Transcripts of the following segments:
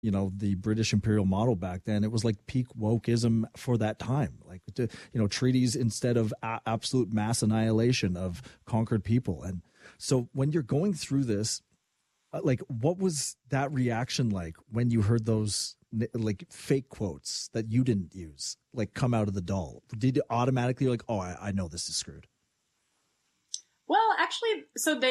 the British imperial model back then. It was like peak wokeism for that time, like, treaties instead of absolute mass annihilation of conquered people. And so when you're going through this, like, what was that reaction like when you heard those like fake quotes that you didn't use, like, come out of the doll? Did you automatically like, oh, I know this is screwed? Well, actually,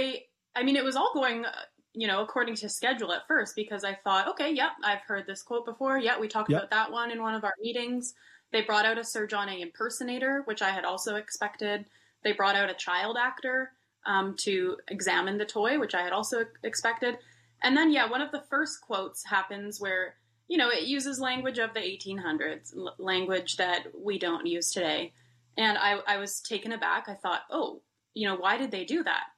it was all going, according to schedule at first, because I thought, okay, yep, I've heard this quote before. Yeah, we talked about that one in one of our meetings. They brought out a Sir John A. impersonator, which I had also expected. They brought out a child actor to examine the toy, which I had also expected. And then, one of the first quotes happens where, it uses language of the 1800s, language that we don't use today. And I was taken aback. I thought, oh, why did they do that?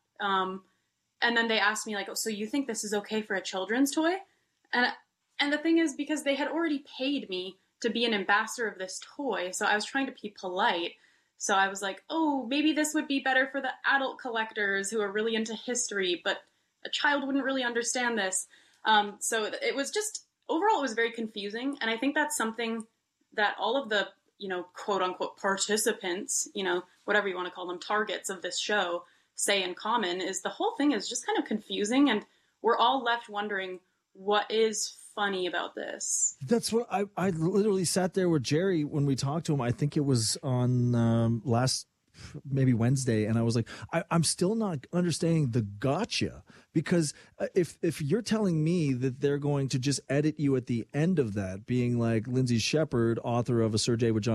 And then they asked me, like, oh, so you think this is okay for a children's toy? And the thing is, because they had already paid me to be an ambassador of this toy, so I was trying to be polite. So I was like, oh, maybe this would be better for the adult collectors who are really into history, but a child wouldn't really understand this. So it was just, overall, it was very confusing. And I think that's something that all of the, quote unquote participants, whatever you want to call them, targets of this show, say in common, is the whole thing is just kind of confusing. And we're all left wondering, what is funny about this? That's what I literally sat there with Jerry when we talked to him. I think it was on last maybe Wednesday, and I was like, I'm still not understanding the gotcha, because if you're telling me that they're going to just edit you at the end of that, being like Lindsay Shepherd, author of A Day with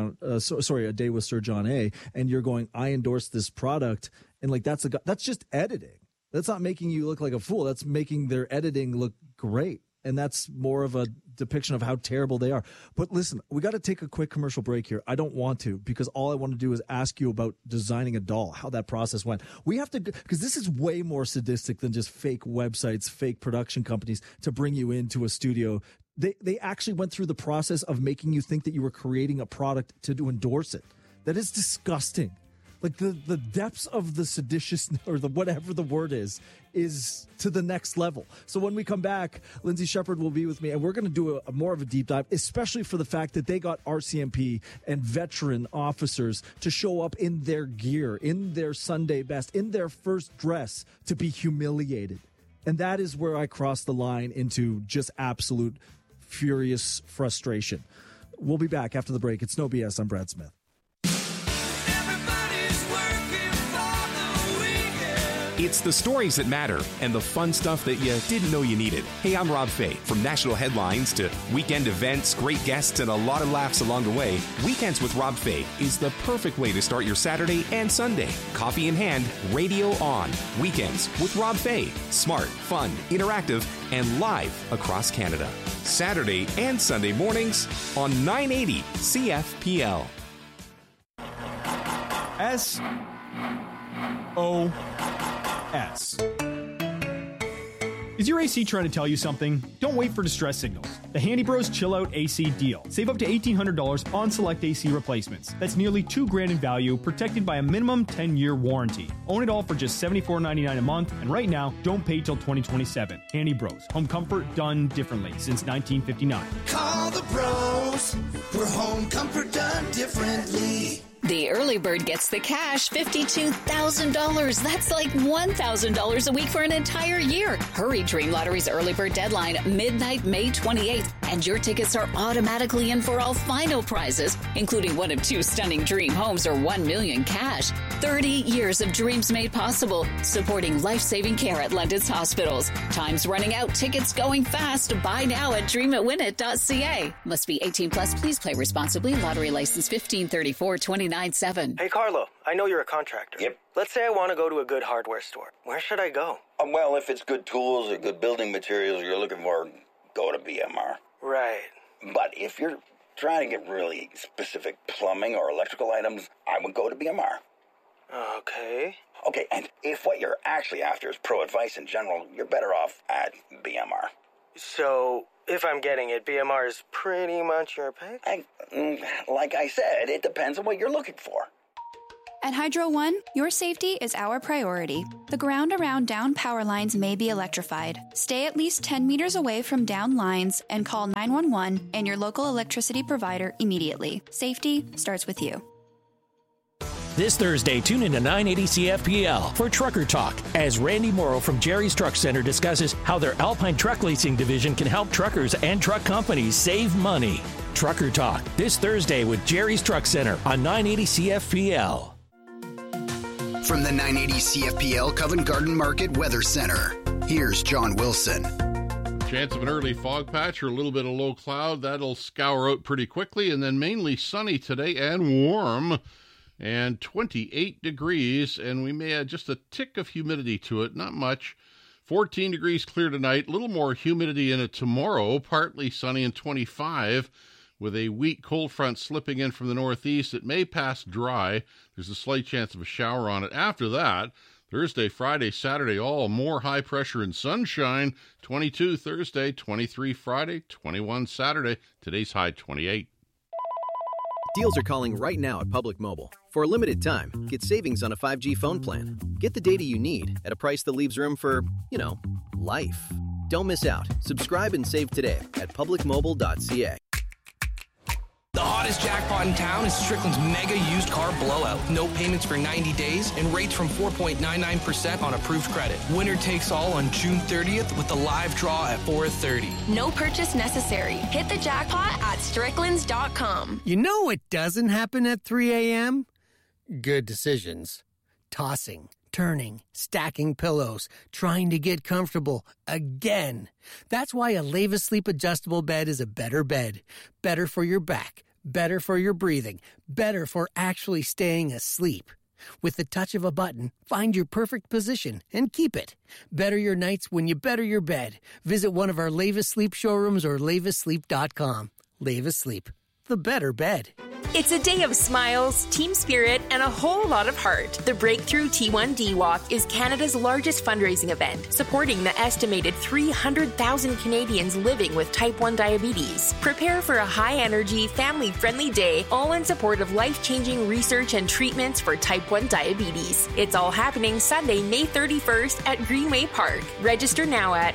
Sir John A., and you're going, I endorse this product, and like that's just editing. That's not making you look like a fool. That's making their editing look great. And that's more of a depiction of how terrible they are. But listen, we got to take a quick commercial break here. I don't want to, because all I want to do is ask you about designing a doll, how that process went. We have to, because this is way more sadistic than just fake websites, fake production companies to bring you into a studio. They actually went through the process of making you think that you were creating a product to endorse it. That is disgusting. Like the depths of the seditious, or the whatever the word is to the next level. So when we come back, Lindsay Shepherd will be with me, and we're going to do a more of a deep dive, especially for the fact that they got RCMP and veteran officers to show up in their gear, in their Sunday best, in their first dress, to be humiliated. And that is where I cross the line into just absolute furious frustration. We'll be back after the break. It's No BS. I'm Brad Smith. It's the stories that matter and the fun stuff that you didn't know you needed. Hey, I'm Rob Fay. From national headlines to weekend events, great guests, and a lot of laughs along the way, Weekends with Rob Fay is the perfect way to start your Saturday and Sunday. Coffee in hand, radio on. Weekends with Rob Fay. Smart, fun, interactive, and live across Canada. Saturday and Sunday mornings on 980 CFPL. SOS. Is your AC trying to tell you something? Don't wait for distress signals. The Handy Bros Chill Out AC deal. Save up to $1,800 on select AC replacements. That's nearly $2,000 in value, protected by a minimum 10-year warranty. Own it all for just $74.99 a month, and right now, don't pay till 2027. Handy Bros. Home comfort done differently since 1959. Call the pros for home comfort done differently. The early bird gets the cash, $52,000. That's like $1,000 a week for an entire year. Hurry, Dream Lottery's early bird deadline, midnight, May 28th, and your tickets are automatically in for all final prizes, including one of 2 stunning dream homes or $1 million cash. 30 years of dreams made possible, supporting life-saving care at London's hospitals. Time's running out, tickets going fast. Buy now at dreamitwinit.ca. Must be 18 plus. Please play responsibly. Lottery license 1534-297. Hey, Carlo, I know you're a contractor. Yep. Let's say I want to go to a good hardware store. Where should I go? Well, if it's good tools or good building materials you're looking for, go to BMR. Right. But if you're trying to get really specific plumbing or electrical items, I would go to BMR. Okay. Okay, and if what you're actually after is pro advice in general, you're better off at BMR. So, if I'm getting it, BMR is pretty much your pick? Like I said, it depends on what you're looking for. At Hydro One, your safety is our priority. The ground around down power lines may be electrified. Stay at least 10 meters away from down lines and call 911 and your local electricity provider immediately. Safety starts with you. This Thursday, tune in to 980 CFPL for Trucker Talk as Randy Morrow from Jerry's Truck Center discusses how their Alpine Truck Leasing division can help truckers and truck companies save money. Trucker Talk this Thursday with Jerry's Truck Center on 980 CFPL. From the 980 CFPL Covent Garden Market Weather Center, here's John Wilson. Chance of an early fog patch or a little bit of low cloud. That'll scour out pretty quickly, and then mainly sunny today and warm, and 28 degrees, and we may add just a tick of humidity to it, not much. 14 degrees clear tonight, a little more humidity in it tomorrow, partly sunny and 25. With a weak cold front slipping in from the northeast, it may pass dry. There's a slight chance of a shower on it. After that, Thursday, Friday, Saturday, all more high pressure and sunshine. 22 Thursday, 23 Friday, 21 Saturday. Today's high 28. Deals are calling right now at Public Mobile. For a limited time, get savings on a 5G phone plan. Get the data you need at a price that leaves room for, life. Don't miss out. Subscribe and save today at publicmobile.ca. The hottest jackpot in town is Strickland's mega used car blowout. No payments for 90 days and rates from 4.99% on approved credit. Winner takes all on June 30th with the live draw at 4:30. No purchase necessary. Hit the jackpot at Stricklands.com. You know what doesn't happen at 3 a.m.? Good decisions. Tossing, turning, stacking pillows, trying to get comfortable again. That's why a Leva Sleep adjustable bed is a better bed. Better for your back, better for your breathing, better for actually staying asleep. With the touch of a button, find your perfect position and keep it. Better your nights when you better your bed. Visit one of our Leva Sleep showrooms or levasleep.com. Leva Sleep, the better bed. It's a day of smiles, team spirit, and a whole lot of heart. The Breakthrough T1D Walk is Canada's largest fundraising event, supporting the estimated 300,000 Canadians living with type 1 diabetes. Prepare for a high-energy, family-friendly day, all in support of life-changing research and treatments for type 1 diabetes. It's all happening Sunday, May 31st at Greenway Park. Register now at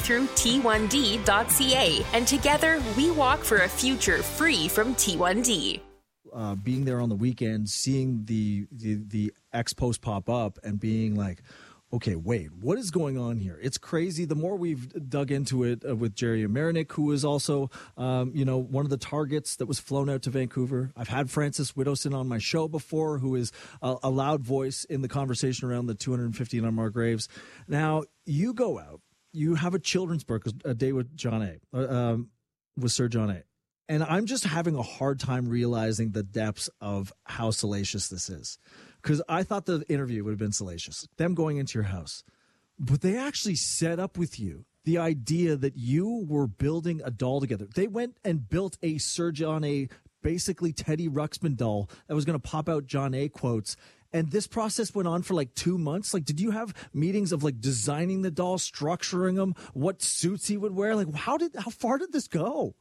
breakthrough-t1d.ca, and together we walk for a future free from T1D. Being there on the weekend, seeing the ex-post pop up and being like, okay, wait, what is going on here? It's crazy. The more we've dug into it with Jerry Amerinick, who is also, one of the targets that was flown out to Vancouver. I've had Francis Widdowson on my show before, who is a loud voice in the conversation around the 250 unmarked graves. Now, you go out, you have a children's book, a day with John A., with Sir John A., and I'm just having a hard time realizing the depths of how salacious this is. Because I thought the interview would have been salacious, them going into your house. But they actually set up with you the idea that you were building a doll together. They went and built a Sir John A., basically Teddy Ruxpin doll that was going to pop out John A. quotes. And this process went on for like 2 months. Like, did you have meetings of like designing the doll, structuring them, what suits he would wear? Like, how far did this go?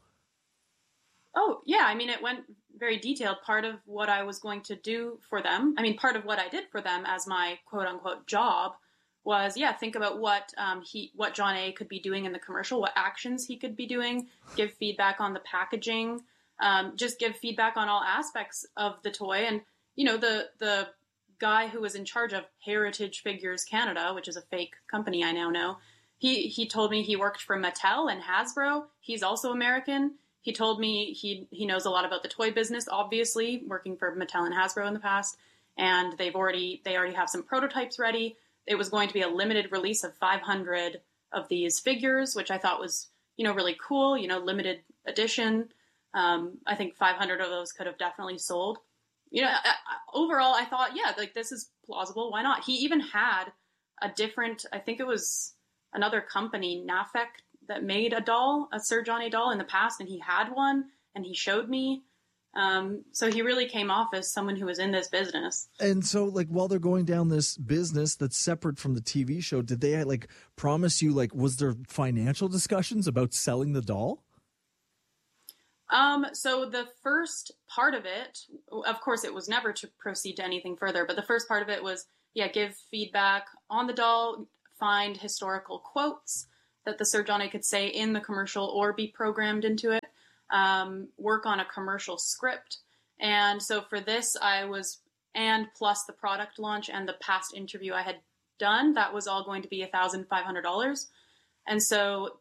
Oh, yeah. I mean, it went very detailed. Part of what I was going to do for them, part of what I did for them as my quote unquote job was, think about what John A. could be doing in the commercial, what actions he could be doing, give feedback on the packaging, just give feedback on all aspects of the toy. And, the guy who was in charge of Heritage Figures Canada, which is a fake company I now know, he told me he worked for Mattel and Hasbro. He's also American. He told me he knows a lot about the toy business, obviously, working for Mattel and Hasbro in the past. And they already have some prototypes ready. It was going to be a limited release of 500 of these figures, which I thought was, really cool, limited edition. I think 500 of those could have definitely sold. Overall, I thought, this is plausible. Why not? He even had a different, I think it was another company, Nafek, that made a Sir John A. doll in the past, and he had one, and he showed me. So he really came off as someone who was in this business. And so, while they're going down this business that's separate from the TV show, did they, promise you, was there financial discussions about selling the doll? So the first part of it, of course, it was never to proceed to anything further, but the first part of it was, give feedback on the doll, find historical quotes that the Surgeon could say in the commercial or be programmed into it, work on a commercial script. And so for this, and plus the product launch and the past interview I had done, that was all going to be $1,500. And so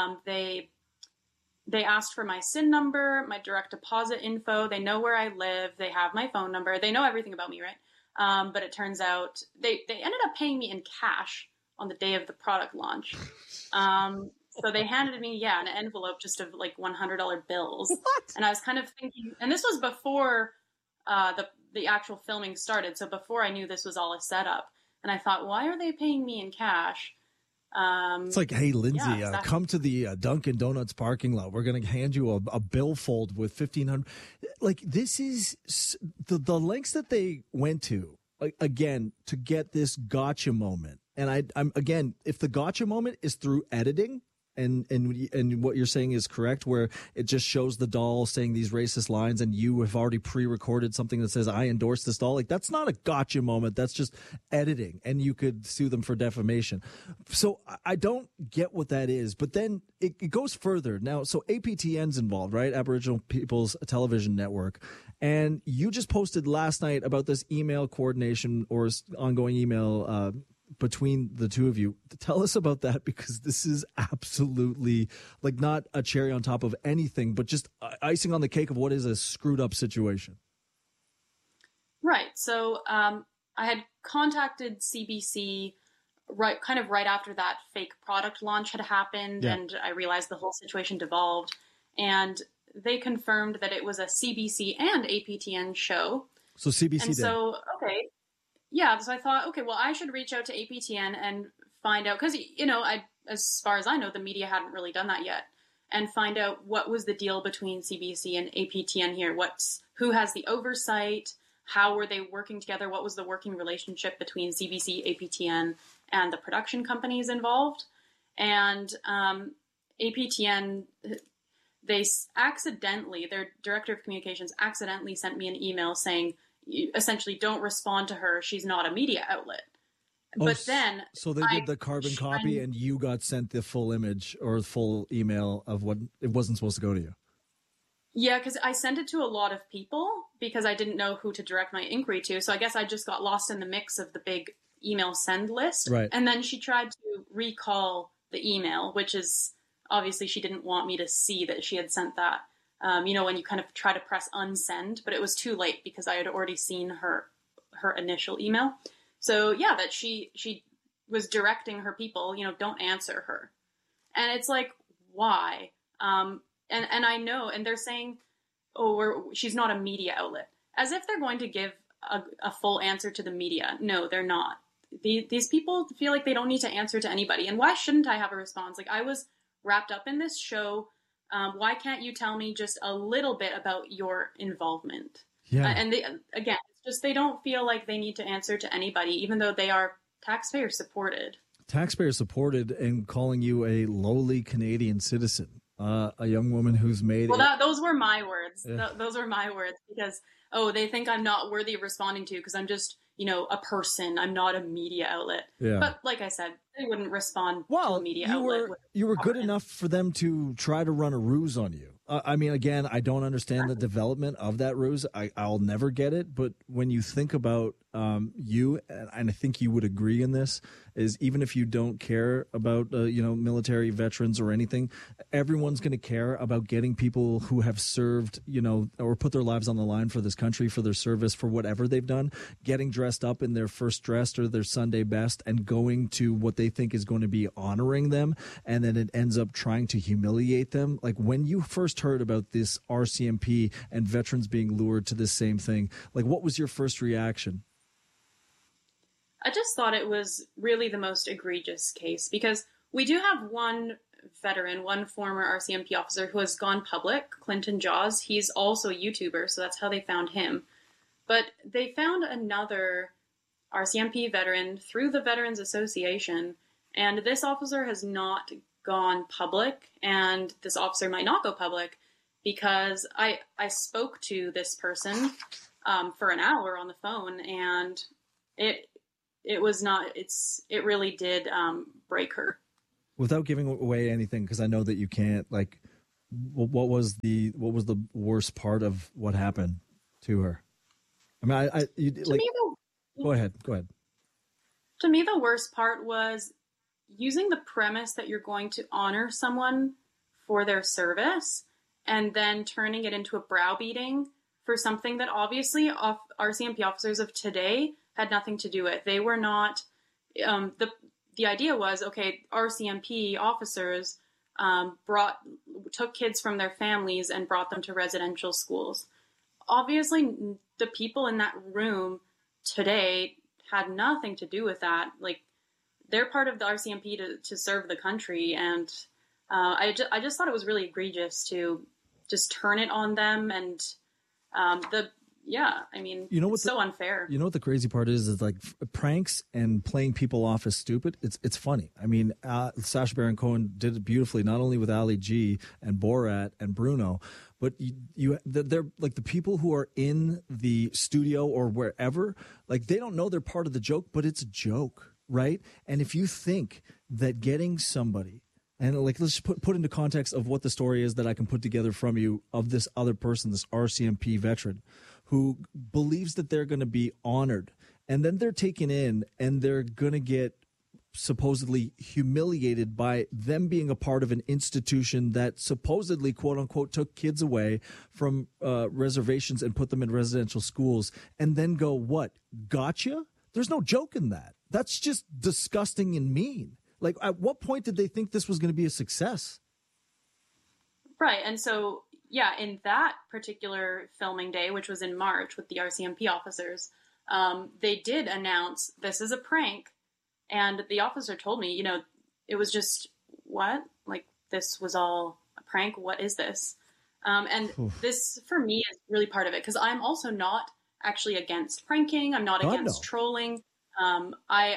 they asked for my SIN number, my direct deposit info. They know where I live. They have my phone number. They know everything about me, right? But it turns out they ended up paying me in cash on the day of the product launch. So they handed me, an envelope just of like $100 bills. What? And I was kind of thinking, and this was before the actual filming started. So before I knew this was all a setup. And I thought, why are they paying me in cash? It's like, hey, Lindsay, come to the Dunkin' Donuts parking lot. We're going to hand you a billfold with $1,500. Like, this is the lengths that they went to, like, again, to get this gotcha moment. And I'm again, if the gotcha moment is through editing, and what you're saying is correct, where it just shows the doll saying these racist lines and you have already pre-recorded something that says, I endorse this doll. Like, that's not a gotcha moment. That's just editing, and you could sue them for defamation. So I don't get what that is, but then it goes further. Now, so APTN's involved, right? Aboriginal People's Television Network. And you just posted last night about this email coordination or ongoing email between the two of you. Tell us about that, because this is absolutely like not a cherry on top of anything, but just icing on the cake of what is a screwed up situation. Right. So I had contacted CBC right after that fake product launch had happened, and I realized the whole situation devolved, and they confirmed that it was a CBC and APTN show. So CBC and did. So, okay. Yeah, so I thought, okay, well, I should reach out to APTN and find out, because, as far as I know, the media hadn't really done that yet, and find out what was the deal between CBC and APTN here. Who has the oversight? How were they working together? What was the working relationship between CBC, APTN, and the production companies involved? And APTN, their director of communications accidentally sent me an email saying, you essentially don't respond to her. She's not a media outlet. But then... So they did the carbon copy and you got sent the full image or full email of what it wasn't supposed to go to you. Yeah, because I sent it to a lot of people because I didn't know who to direct my inquiry to. So I guess I just got lost in the mix of the big email send list. Right. And then she tried to recall the email, which is obviously she didn't want me to see that she had sent that. When you kind of try to press unsend, but it was too late because I had already seen her initial email. So that she was directing her people, don't answer her. And it's like, why? And I know, and they're saying, she's not a media outlet, as if they're going to give a full answer to the media. No, they're not. These people feel like they don't need to answer to anybody. And why shouldn't I have a response? Like, I was wrapped up in this show. Why can't you tell me just a little bit about your involvement? Yeah. And again, it's just they don't feel like they need to answer to anybody, even though they are taxpayer supported. Taxpayer supported, and calling you a lowly Canadian citizen, a young woman who's made. Well, those were my words. Yeah. Those were my words because they think I'm not worthy of responding to because I'm just a person. I'm not a media outlet. Yeah. But like I said, they wouldn't respond to a media outlet. You were good enough for them to try to run a ruse on you. I mean, again, I don't understand the development of that ruse. I'll never get it. But when you think about you, and I think you would agree in this, is even if you don't care about, military veterans or anything, everyone's going to care about getting people who have served, or put their lives on the line for this country, for their service, for whatever they've done, getting dressed up in their first dress or their Sunday best and going to what they think is going to be honoring them. And then it ends up trying to humiliate them. Like, when you first heard about this RCMP and veterans being lured to this same thing, like, what was your first reaction? I just thought it was really the most egregious case because we do have one veteran, one former RCMP officer who has gone public, Clinton Jaws. He's also a YouTuber, so that's how they found him. But they found another RCMP veteran through the Veterans Association, and this officer has not gone public, and this officer might not go public. because I spoke to this person for an hour on the phone, and it really did break her. Without giving away anything, because I know that you can't, like, what was the worst part of what happened to her? I mean, go ahead. To me, the worst part was using the premise that you're going to honor someone for their service and then turning it into a browbeating for something that obviously RCMP officers of today had nothing to do with. They were not, the idea was, okay, RCMP officers took kids from their families and brought them to residential schools. Obviously, the people in that room today had nothing to do with that. Like, they're part of the RCMP to serve the country, and I just thought it was really egregious to just turn it on them, and it's so unfair. You know what the crazy part is like pranks and playing people off as stupid. It's funny. I mean, Sacha Baron Cohen did it beautifully, not only with Ali G and Borat and Bruno, but they're like the people who are in the studio or wherever, like they don't know they're part of the joke, but it's a joke, right? And if you think that getting somebody, and like let's put into context of what the story is that I can put together from you of this other person, this RCMP veteran, who believes that they're going to be honored, and then they're taken in and they're going to get supposedly humiliated by them being a part of an institution that supposedly, quote unquote, took kids away from reservations and put them in residential schools, and then go, what, gotcha? There's no joke in that. That's just disgusting and mean. Like, at what point did they think this was going to be a success? Right. And so, yeah, in that particular filming day, which was in March with the RCMP officers, they did announce this is a prank. And the officer told me, it was just, what? Like, this was all a prank? What is this? And this, for me, is really part of it, because I'm also not actually against pranking. I'm not against trolling. I'm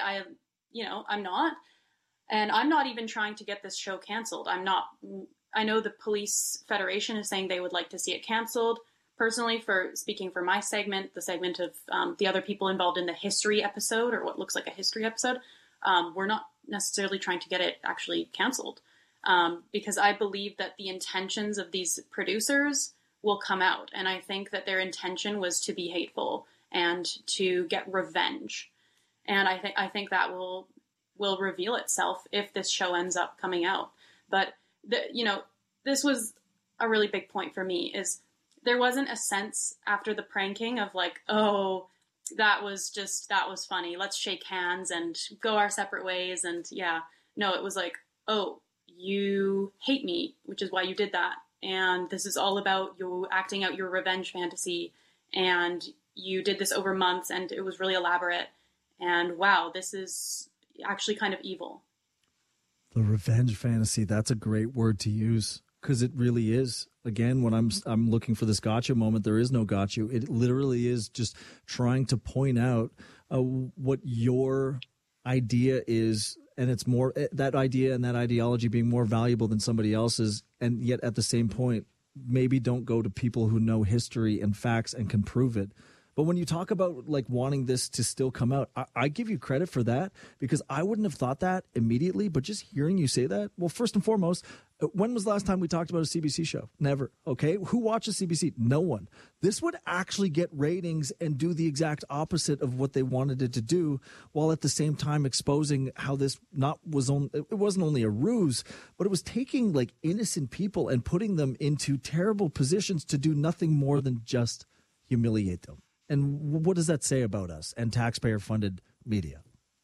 not. And I'm not even trying to get this show canceled. I know the Police Federation is saying they would like to see it canceled. Personally, speaking for my segment, the segment of the other people involved in the history episode, or what looks like a history episode, we're not necessarily trying to get it actually canceled, because I believe that the intentions of these producers will come out. And I think that their intention was to be hateful and to get revenge. And I think that will reveal itself if this show ends up coming out. But this was a really big point for me, is there wasn't a sense after the pranking of like, oh, that was funny. Let's shake hands and go our separate ways. And yeah, no, it was like, oh, you hate me, which is why you did that. And this is all about you acting out your revenge fantasy. And you did this over months, and it was really elaborate. And wow, this is actually kind of evil. The revenge fantasy, that's a great word to use, because it really is. Again, when I'm looking for this gotcha moment, there is no gotcha. It literally is just trying to point out what your idea is, and it's more that idea and that ideology being more valuable than somebody else's, and yet at the same point, maybe don't go to people who know history and facts and can prove it. But when you talk about like wanting this to still come out, I give you credit for that, because I wouldn't have thought that immediately. But just hearing you say that, well, first and foremost, when was the last time we talked about a CBC show? Never. Okay. Who watches CBC? No one. This would actually get ratings and do the exact opposite of what they wanted it to do, while at the same time exposing how this it wasn't only a ruse, but it was taking like innocent people and putting them into terrible positions to do nothing more than just humiliate them. And what does that say about us and taxpayer-funded media?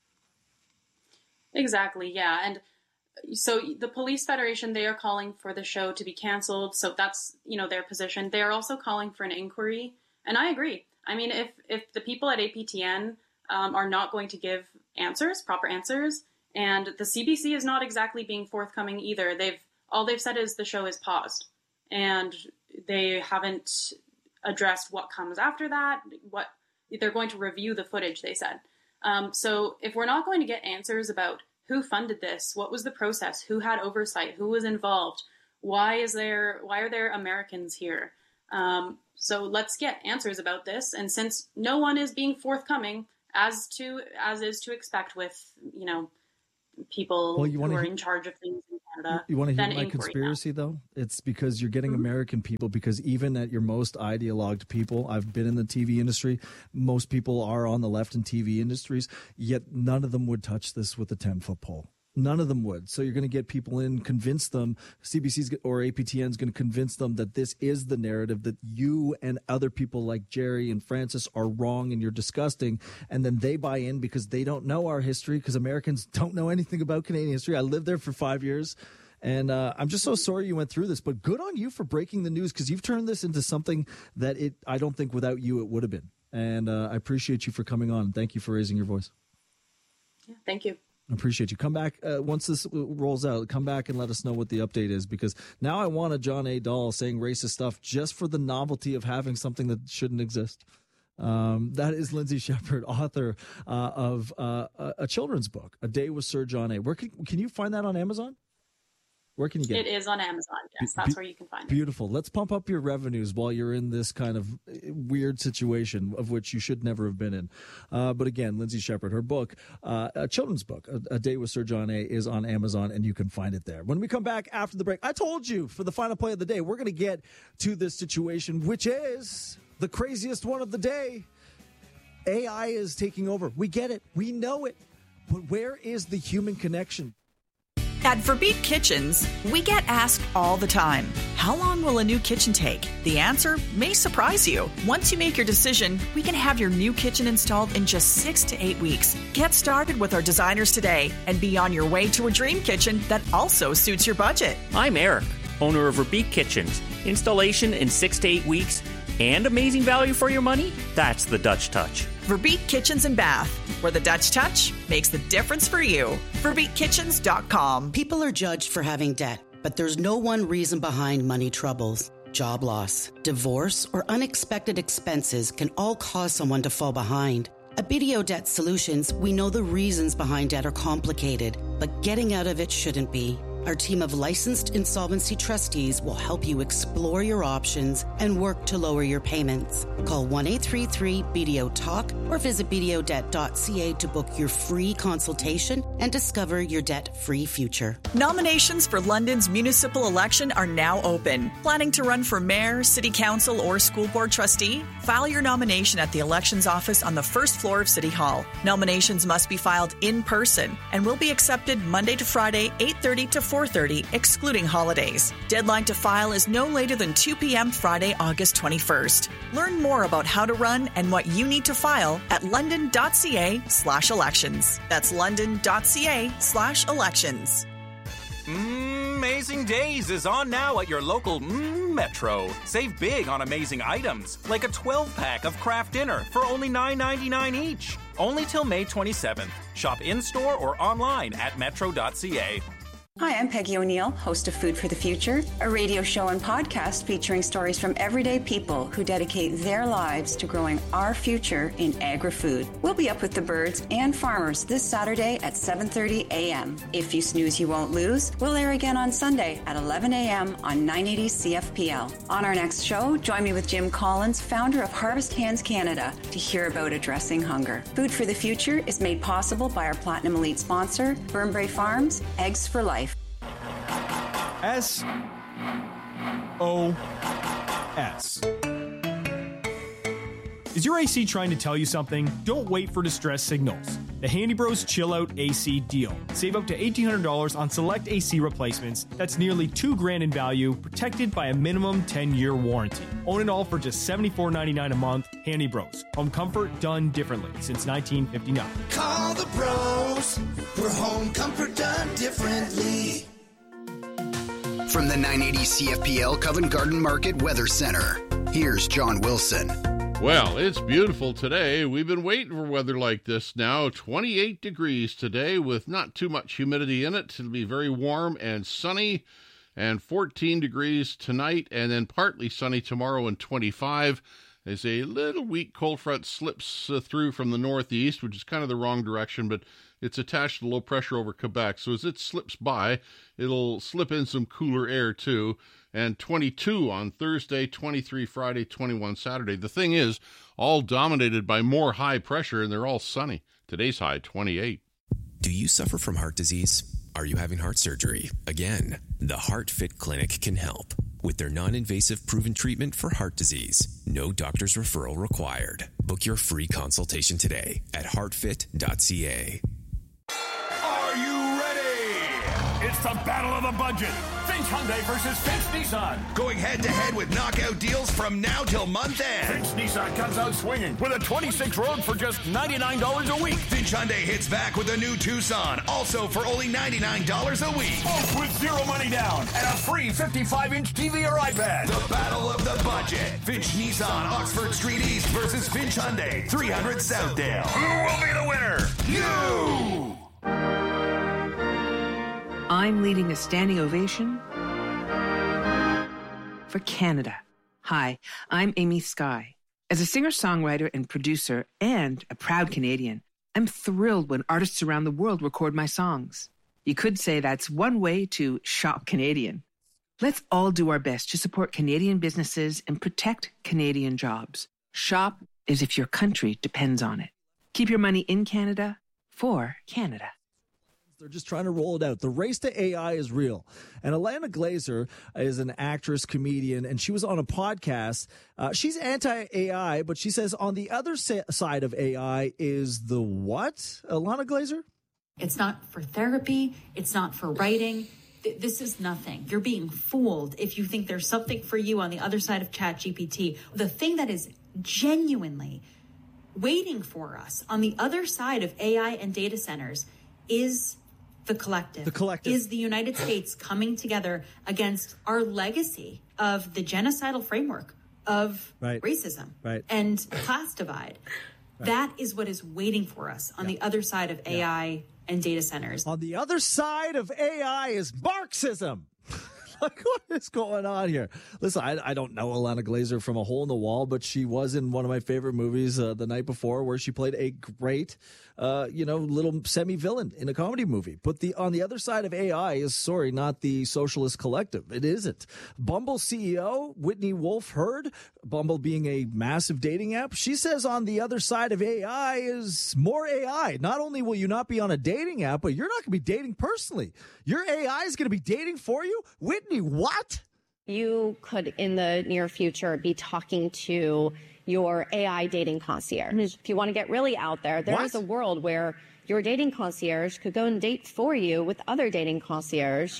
Exactly, yeah. And so the Police Federation, they are calling for the show to be canceled. So that's, their position. They are also calling for an inquiry. And I agree. I mean, if the people at APTN are not going to give proper answers, and the CBC is not exactly being forthcoming either. All they've said is the show is paused. And they haven't addressed what comes after that, what they're going to review the footage, they said. So if we're not going to get answers about who funded this, what was the process, who had oversight, who was involved, Why are there Americans here? So let's get answers about this. And since no one is being forthcoming, as is to expect with, people who are in charge of things in Canada. You want to hear my conspiracy, though? It's because you're getting American people, because even at your most ideologued people, I've been in the TV industry, most people are on the left in TV industries, yet none of them would touch this with a 10-foot pole. None of them would. So you're going to get people in, convince them, CBC's or APTN's going to convince them that this is the narrative, that you and other people like Jerry and Francis are wrong and you're disgusting. And then they buy in because they don't know our history, because Americans don't know anything about Canadian history. I lived there for 5 years. And I'm just so sorry you went through this, but good on you for breaking the news, because you've turned this into something that I don't think without you it would have been. And I appreciate you for coming on. Thank you for raising your voice. Yeah, thank you. I appreciate you. Come back once this rolls out. Come back and let us know what the update is, because now I want a John A. Dahl saying racist stuff just for the novelty of having something that shouldn't exist. That is Lindsay Shepherd, author of a children's book, A Day with Sir John A. Where can you find that on Amazon? Where can you get it? It is on Amazon. Yes, that's where you can find it. Beautiful. Let's pump up your revenues while you're in this kind of weird situation of which you should never have been in. But again, Lindsay Shepherd, her book, a children's book, A Day with Sir John A., is on Amazon, and you can find it there. When we come back after the break, I told you for the final play of the day, we're going to get to this situation, which is the craziest one of the day. AI is taking over. We get it. We know it. But where is the human connection? At Verbeek Kitchens, we get asked all the time, how long will a new kitchen take? The answer may surprise you. Once you make your decision, we can have your new kitchen installed in just 6 to 8 weeks. Get started with our designers today and be on your way to a dream kitchen that also suits your budget. I'm Eric, owner of Verbeek Kitchens. Installation in 6 to 8 weeks and amazing value for your money? That's the Dutch touch. Verbeek Kitchens and Bath, where the Dutch touch makes the difference for you. VerbeekKitchens.com. People are judged for having debt, but there's no one reason behind money troubles. Job loss, divorce, or unexpected expenses can all cause someone to fall behind. At BDO Debt Solutions, we know the reasons behind debt are complicated, but getting out of it shouldn't be. Our team of licensed insolvency trustees will help you explore your options and work to lower your payments. Call 1-833-BDO-TALK or visit bdodebt.ca to book your free consultation and discover your debt-free future. Nominations for London's municipal election are now open. Planning to run for mayor, city council, or school board trustee? File your nomination at the elections office on the first floor of City Hall. Nominations must be filed in person and will be accepted Monday to Friday, 8:30 to 4:30, excluding holidays. Deadline to file is no later than 2 p.m. Friday, August 21st. Learn more about how to run and what you need to file at london.ca/elections. That's london.ca/elections. Amazing Days is on now at your local Metro. Save big on amazing items, like a 12-pack of Kraft Dinner for only $9.99 each. Only till May 27th. Shop in-store or online at metro.ca. Hi, I'm Peggy O'Neill, host of Food for the Future, a radio show and podcast featuring stories from everyday people who dedicate their lives to growing our future in agri-food. We'll be up with the birds and farmers this Saturday at 7:30 a.m. If you snooze, you won't lose. We'll air again on Sunday at 11 a.m. on 980 CFPL. On our next show, join me with Jim Collins, founder of Harvest Hands Canada, to hear about addressing hunger. Food for the Future is made possible by our Platinum Elite sponsor, Burnbrae Farms, Eggs for Life. SOS. Is your AC trying to tell you something? Don't wait for distress signals. The Handy Bros Chill Out AC deal. Save up to $1,800 on select AC replacements. That's nearly $2,000 in value, protected by a minimum 10-year warranty. Own it all for just $74.99 a month. Handy Bros. Home comfort done differently since 1959. Call the bros for home comfort done differently. From the 980 CFPL Covent Garden Market Weather Center, here's John Wilson. Well, it's beautiful today. We've been waiting for weather like this now. 28 degrees today with not too much humidity in it. It'll be very warm and sunny, and 14 degrees tonight, and then partly sunny tomorrow and 25. as a little weak cold front slips through from the northeast, which is kind of the wrong direction, but it's attached to low pressure over Quebec. So as it slips by, it'll slip in some cooler air too. And 22 on Thursday, 23 Friday, 21 Saturday. The thing is, all dominated by more high pressure, and they're all sunny. Today's high, 28. Do you suffer from heart disease? Are you having heart surgery? Again, the HeartFit Clinic can help with their non-invasive proven treatment for heart disease. No doctor's referral required. Book your free consultation today at heartfit.ca. Are you ready? It's the battle of the budget. Finch Hyundai versus Finch Nissan. Going head-to-head with knockout deals from now till month end. Finch Nissan comes out swinging with a 26 Rogue for just $99 a week. Finch Hyundai hits back with a new Tucson, also for only $99 a week. Both with zero money down and a free 55-inch TV or iPad. The battle of the budget. Finch Nissan, Oxford Street East versus Finch Hyundai, 300 Southdale. Who will be the winner? You! I'm leading a standing ovation for Canada. Hi, I'm Amy Skye. As a singer-songwriter and producer and a proud Canadian, I'm thrilled when artists around the world record my songs. You could say that's one way to shop Canadian. Let's all do our best to support Canadian businesses and protect Canadian jobs. Shop as if your country depends on it. Keep your money in Canada for Canada. They're just trying to roll it out. The race to AI is real. And Ilana Glazer is an actress, comedian, and she was on a podcast. She's anti-AI, but she says on the other side of AI is the what? Ilana Glazer? It's not for therapy. It's not for writing. This is nothing. You're being fooled if you think there's something for you on the other side of ChatGPT. The thing that is genuinely waiting for us on the other side of AI and data centers is the collective. The collective. Is the United States coming together against our legacy of the genocidal framework of racism and class divide. That is what is waiting for us on the other side of AI and data centers. On the other side of AI is Marxism. Like, what is going on here? Listen, I don't know Ilana Glazer from a hole in the wall, but she was in one of my favorite movies the night before, where she played a great, little semi-villain in a comedy movie. But on the other side of AI is, not the socialist collective. It isn't. Bumble CEO Whitney Wolfe Herd, Bumble being a massive dating app, she says on the other side of AI is more AI. Not only will you not be on a dating app, but you're not going to be dating personally. Your AI is going to be dating for you? Whitney, what? You could, in the near future, be talking to your AI dating concierge. If you want to get really out there, there is a world where your dating concierge could go and date for you with other dating concierge.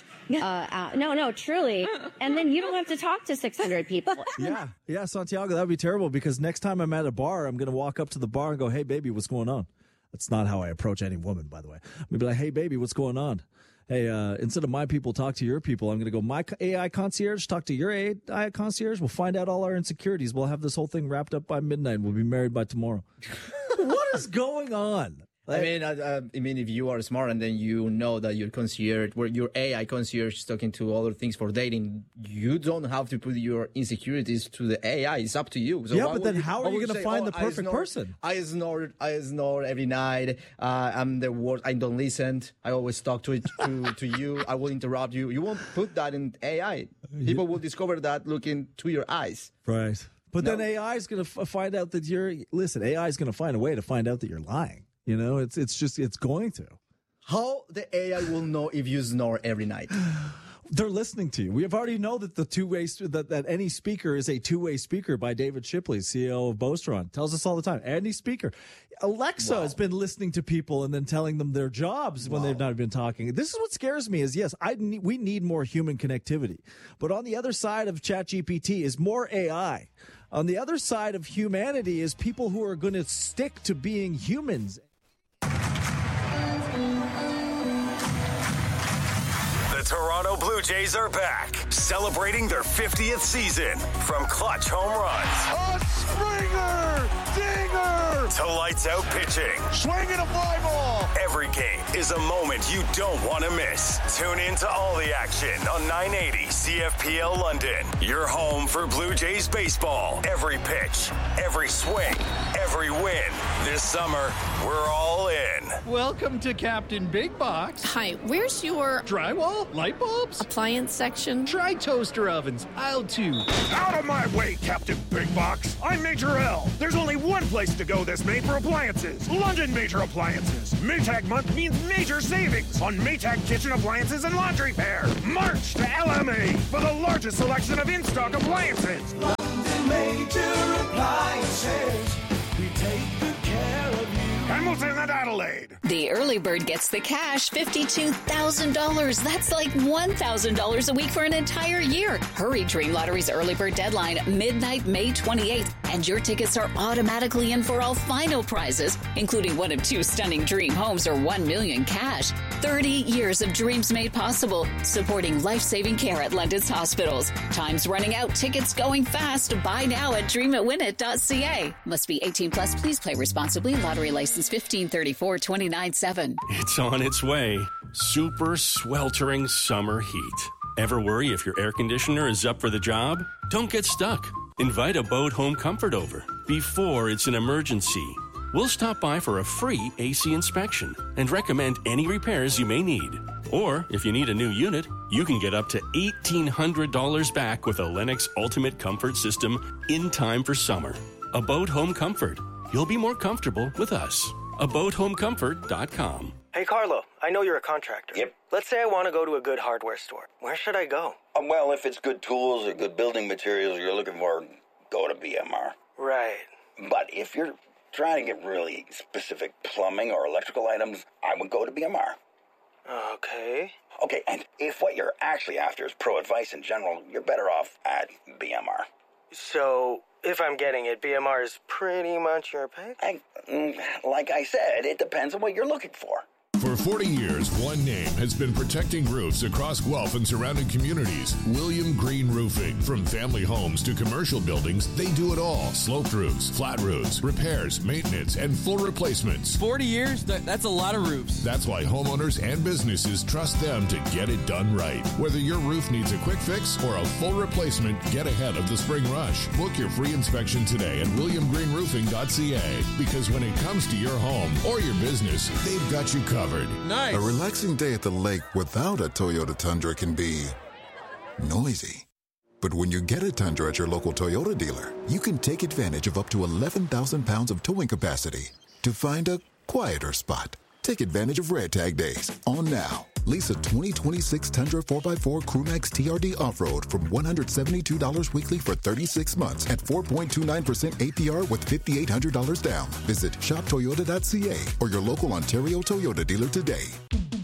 No, truly. And then you don't have to talk to 600 people. Yeah, Santiago, that would be terrible, because next time I'm at a bar, I'm going to walk up to the bar and go, hey, baby, what's going on? That's not how I approach any woman, by the way. I'm going to be like, hey, baby, what's going on? Hey, instead of my people talk to your people, I'm going to go my AI concierge, talk to your AI concierge. We'll find out all our insecurities. We'll have this whole thing wrapped up by midnight. We'll be married by tomorrow. What is going on? I mean, if you are smart and then you know that your concierge, where your AI concierge is talking to other things for dating, you don't have to put your insecurities to the AI. It's up to you. So but then how are you going to find the perfect person? I snore every night. I'm the worst. I don't listen. I always talk to you. I will interrupt you. You won't put that in AI. People will discover that looking to your eyes. Right. But then AI is going to find out that AI is going to find a way to find out that you're lying. You know, it's going to. How the AI will know if you snore every night? They're listening to you. We have already know that that any speaker is a two-way speaker by David Shipley, CEO of Bostron. Tells us all the time. Any speaker. Alexa has been listening to people and then telling them their jobs when they've not been talking. This is what scares me is, yes, we need more human connectivity. But on the other side of ChatGPT is more AI. On the other side of humanity is people who are going to stick to being humans. The Toronto Blue Jays are back, celebrating their 50th season from clutch home runs. A Springer! Dinger! to lights out pitching. Swinging a fly ball. Every game is a moment you don't want to miss. Tune in to all the action on 980 CFPL London. Your home for Blue Jays baseball. Every pitch, every swing, every win. This summer, we're all in. Welcome to Captain Big Box. Hi, where's your drywall, light bulbs, appliance section? Try toaster ovens, aisle 2. Out of my way, Captain Big Box. I'm Major L. There's only one place to go this May for appliances. London Major Appliances. Maytag month means major savings on Maytag kitchen appliances and laundry pair. March to LMA for the largest selection of in-stock appliances. London Major Appliances. We take good care of you. Hamilton and Adelaide. The early bird gets the cash, $52,000. That's like $1,000 a week for an entire year. Hurry, Dream Lottery's early bird deadline, midnight, May 28th. And your tickets are automatically in for all final prizes, including one of 2 stunning dream homes or $1 million cash. 30 years of dreams made possible, supporting life-saving care at London's hospitals. Time's running out, tickets going fast. Buy now at dreamitwinit.ca. Must be 18 plus. Please play responsibly. Lottery license 1534-297. It's on its way. Super sweltering summer heat. Ever worry if your air conditioner is up for the job? Don't get stuck. Invite Abode Home Comfort over before it's an emergency. We'll stop by for a free AC inspection and recommend any repairs you may need. Or, if you need a new unit, you can get up to $1,800 back with a Lennox Ultimate Comfort System in time for summer. Abode Home Comfort. You'll be more comfortable with us. AbodeHomeComfort.com. Hey, Carlo, I know you're a contractor. Yep. Let's say I want to go to a good hardware store. Where should I go? Well, if it's good tools or good building materials you're looking for, go to BMR. Right. But if you're trying to get really specific plumbing or electrical items, I would go to BMR. Okay. Okay, and if what you're actually after is pro advice in general, you're better off at BMR. So, if I'm getting it, BMR is pretty much your pick? Like I said, it depends on what you're looking for. For 40 years, one name has been protecting roofs across Guelph and surrounding communities. William Green Roofing. From family homes to commercial buildings, they do it all. Sloped roofs, flat roofs, repairs, maintenance, and full replacements. 40 years? That's a lot of roofs. That's why homeowners and businesses trust them to get it done right. Whether your roof needs a quick fix or a full replacement, get ahead of the spring rush. Book your free inspection today at williamgreenroofing.ca. Because when it comes to your home or your business, they've got you covered. Nice. A relaxing day at the lake without a Toyota Tundra can be noisy. But when you get a Tundra at your local Toyota dealer, you can take advantage of up to 11,000 pounds of towing capacity to find a quieter spot. Take advantage of Red Tag Days on now. Lease a 2026 Tundra 4x4 Crewmax TRD Off-Road from $172 weekly for 36 months at 4.29% APR with $5,800 down. Visit shoptoyota.ca or your local Ontario Toyota dealer today.